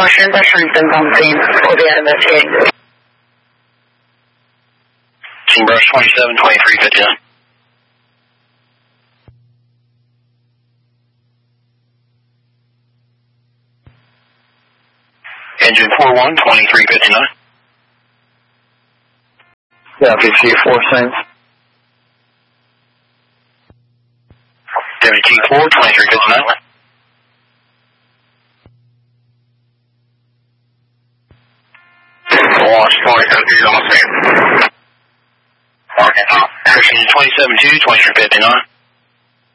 caution that something bumping will be out of investigating. Team Brush 272359. Engine 41 2359. Yeah, PC 4 Saints. WT4 2359. Watch 20 Los Angeles. Christian 272 2359.